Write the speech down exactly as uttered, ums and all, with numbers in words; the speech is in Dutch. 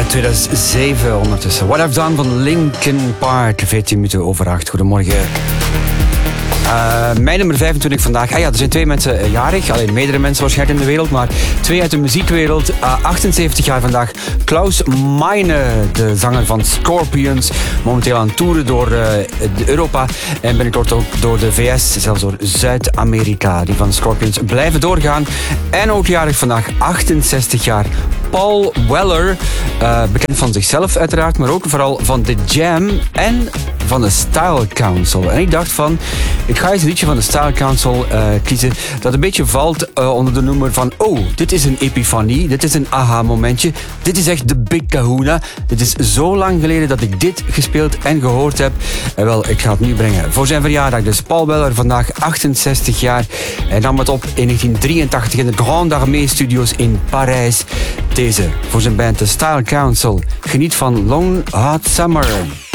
tweeduizend zeven ondertussen. What I've Done van Linkin Park. veertien minuten over acht. Goedemorgen. Uh, mijn nummer vijfentwintig vandaag. Ah ja, er zijn twee mensen jarig. Alleen meerdere mensen waarschijnlijk in de wereld. Maar twee uit de muziekwereld. Uh, achtenzeventig jaar vandaag. Klaus Meine, de zanger van Scorpions. Momenteel aan het toeren door uh, Europa. En binnenkort ook door de V S. Zelfs door Zuid-Amerika. Die van Scorpions blijven doorgaan. En ook jarig vandaag. achtenzestig jaar. Paul Weller. Uh, bekend van zichzelf uiteraard. Maar ook vooral van The Jam. En van de Style Council. En ik dacht van, ik ga eens een liedje van de Style Council uh, kiezen dat een beetje valt uh, onder de noemer van, oh, dit is een epifanie, dit is een aha-momentje, dit is echt de Big Kahuna. Dit is zo lang geleden dat ik dit gespeeld en gehoord heb. En wel, ik ga het nu brengen voor zijn verjaardag. Dus Paul Weller, vandaag achtenzestig jaar. Hij nam het op in negentien drieëntachtig in de Grande Armée Studios in Parijs. Deze voor zijn band The Style Council. Geniet van Long Hot Summer.